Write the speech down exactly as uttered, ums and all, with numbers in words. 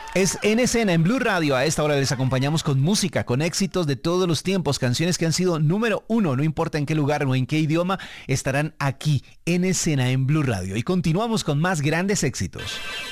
Es En Escena en Blue Radio. A esta hora les acompañamos con música, con éxitos de todos los tiempos, canciones que han sido número uno, no importa en qué lugar o en qué idioma, estarán aquí en Escena en Blue Radio. Y continuamos con más grandes éxitos.